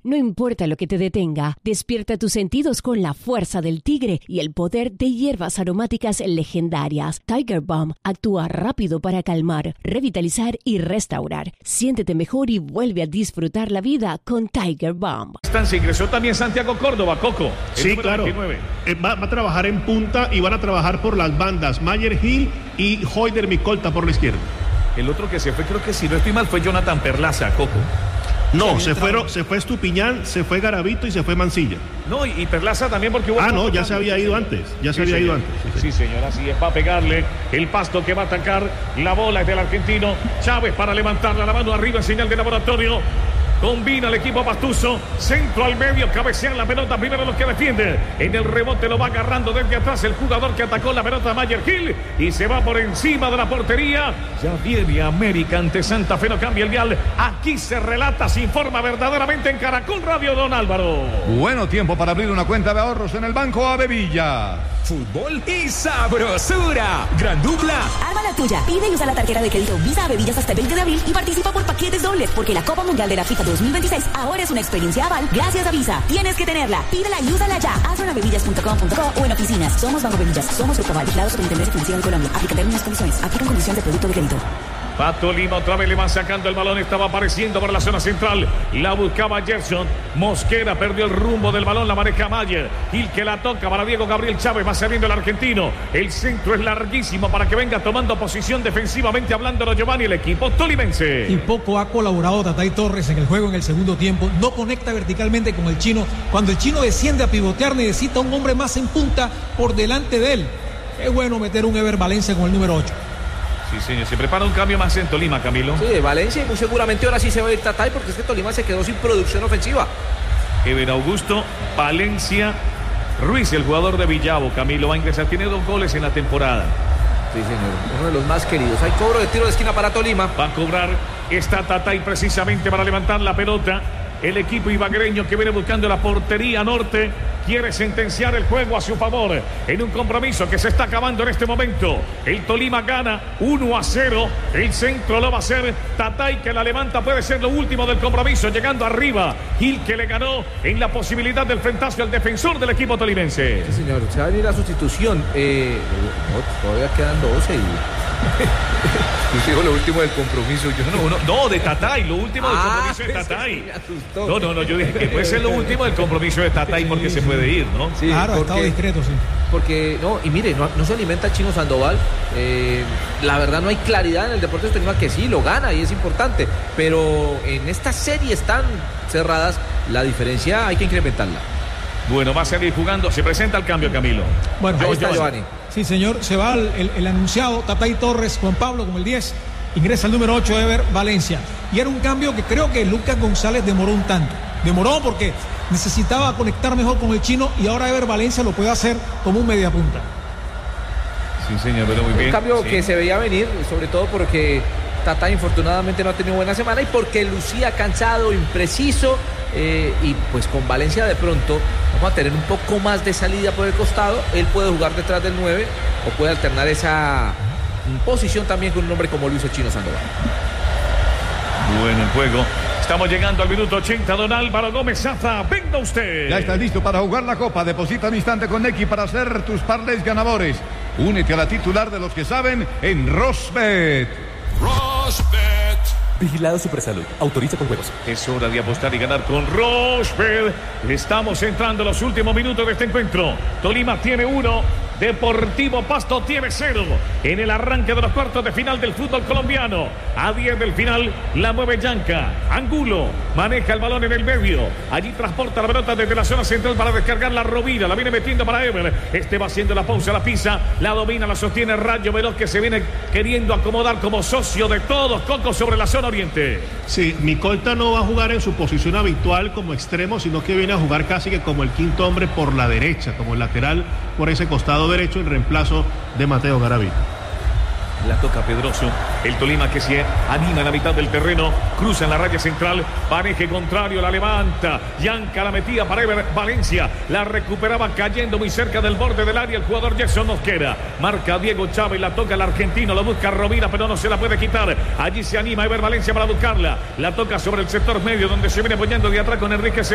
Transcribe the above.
No importa lo que te detenga, despierta tus sentidos con la fuerza del tigre y el poder de hierbas aromáticas legendarias. Tiger Balm actúa rápido para calmar, revitalizar y restaurar. Siéntete mejor y vuelve a disfrutar la vida con Tiger Balm. Se ingresó también Santiago Córdoba, Coco. Sí, claro. Va a trabajar en punta y van a trabajar por las bandas Mayer Hill y Hoyder Micolta por la izquierda. El otro que se fue, creo que si no estoy mal, fue Jonathan Perlaza, Coco. No, se fue Estupiñán, se fue Garavito y se fue Mancilla. No, y Perlaza también porque hubo... no, ya se había ido antes. Sí, señor, así es, va a pegarle el Pasto que va a atacar. La bola es del argentino Chávez para levantarla, la mano arriba en señal de laboratorio. Combina el equipo pastuso, centro al medio, cabecean la pelota, primero los que defienden. En el rebote lo va agarrando desde atrás el jugador que atacó la pelota, Mayer Hill, y se va por encima de la portería. Ya viene América ante Santa Fe, no cambia el vial. Aquí se relata, se informa verdaderamente en Caracol Radio, don Álvaro. Bueno, tiempo para abrir una cuenta de ahorros en el Banco Avevilla. Fútbol y sabrosura. Gran dupla. Arma la tuya. Pide y usa la tarjeta de crédito Visa Bebillas hasta el 20 de abril y participa por paquetes dobles, porque la Copa Mundial de la FIFA 2026 ahora es una experiencia aval gracias a Visa. Tienes que tenerla. Pídela y úsala ya. Hazlo en avevillas.com.co o en oficinas. Somos Banco Bebillas. Somos Grupo Aval. Vigilado Superintendencia Financiera de Colombia. Aplica términos y condiciones. Aplican condición de producto de crédito. Pato Lima otra vez le van sacando el balón, estaba apareciendo por la zona central, la buscaba Gerson, Mosquera perdió el rumbo del balón, la maneja Mayer, Gil que la toca para Diego Gabriel Chávez, va saliendo el argentino, el centro es larguísimo para que venga tomando posición defensivamente hablando Giovanni, el equipo tolimense. Y poco ha colaborado Tatay Torres en el juego en el segundo tiempo, no conecta verticalmente con el chino, cuando el chino desciende a pivotear necesita un hombre más en punta por delante de él. Es bueno meter un Ever Valencia con el número 8. Sí, señor, se prepara un cambio más en Tolima, Camilo. Sí, Valencia y muy seguramente ahora sí se va a ir Tatay porque es que Tolima se quedó sin producción ofensiva. Ever Augusto, Valencia, Ruiz, el jugador de Villavo, Camilo, va a ingresar, tiene 2 goles en la temporada. Sí, señor, uno de los más queridos. Hay cobro de tiro de esquina para Tolima. Va a cobrar esta Tatay precisamente para levantar la pelota. El equipo ibaguereño que viene buscando la portería norte quiere sentenciar el juego a su favor en un compromiso que se está acabando en este momento. El Tolima gana 1-0. El centro lo va a hacer Tatay, que la levanta, puede ser lo último del compromiso, llegando arriba. Gil que le ganó en la posibilidad del frentazo al defensor del equipo tolimense. Sí, señor, se va a venir la sustitución. Todavía quedan 12 y... Digo lo último del compromiso. No, de Tatay, lo último del compromiso de Tatay. No, yo dije que puede ser lo último del compromiso de Tatay porque se puede ir, ¿no? Sí, claro, ha estado discreto, sí. Porque, y mire, no se alimenta el chino Sandoval. La verdad no hay claridad en el Deportes Tolima, que sí, lo gana y es importante. Pero en estas series tan cerradas, la diferencia hay que incrementarla. Bueno, va a salir jugando, se presenta el cambio, Camilo. Bueno, ahí está Giovanni. Sí, señor, se va el anunciado Tatay Torres, Juan Pablo como el 10, ingresa el número 8, Ever Valencia. Y era un cambio que creo que Lucas González demoró un tanto. Demoró porque necesitaba conectar mejor con el chino y ahora Ever Valencia lo puede hacer como un mediapunta. Sí, señor, pero muy bien. Un cambio que se veía venir, sobre todo porque Tatay infortunadamente no ha tenido buena semana y porque lucía cansado, impreciso. Y pues con Valencia de pronto vamos a tener un poco más de salida por el costado. Él puede jugar detrás del 9 o puede alternar esa posición también con un hombre como Luis el Chino Sandoval. Bueno, el juego. Estamos llegando al minuto 80, don Álvaro Gómez Zaza, venga usted. Ya está listo para jugar la Copa. Deposita un instante con Nequi para hacer tus parlays ganadores. Únete a la titular de los que saben en Rosbet. Rosbet. Vigilado Supersalud. Autoriza con juegos. Es hora de apostar y ganar con Rosbet. Estamos entrando a los últimos minutos de este encuentro. Tolima tiene 1. Deportivo Pasto tiene 0 en el arranque de los cuartos de final del fútbol colombiano. A 10 del final la mueve Yanca. Angulo maneja el balón en el medio. Allí transporta la pelota desde la zona central para descargar la Rovira. La viene metiendo para Ever. Este va haciendo la pausa, la pisa, la domina, la sostiene Rayo Veloz, que se viene queriendo acomodar como socio de todos. Coco sobre la zona oriente. Sí, Micolta no va a jugar en su posición habitual como extremo, sino que viene a jugar casi que como el quinto hombre por la derecha, como el lateral por ese costado derecho, en reemplazo de Mateo Garavito. La toca Pedroso. El Tolima que se anima en la mitad del terreno. Cruza en la raya central. Pareje contrario, la levanta. Yanca la metía para Ever Valencia. La recuperaba cayendo muy cerca del borde del área el jugador Gerson Mosquera. Marca Diego Chávez. La toca el argentino. Lo busca Rovira, pero no se la puede quitar. Allí se anima Ever Valencia para buscarla. La toca sobre el sector medio, donde se viene apoyando de atrás con Enrique